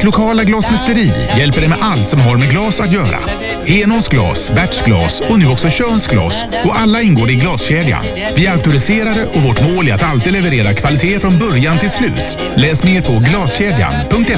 lokala glasmästeri hjälper dig med allt som har med glas att göra. Henås glas, Berts glas och nu också Tjörns glas. Och alla ingår i glaskedjan. Vi är auktoriserade och vårt mål är att alltid leverera kvalitet från början till slut. Läs mer på glaskedjan.se.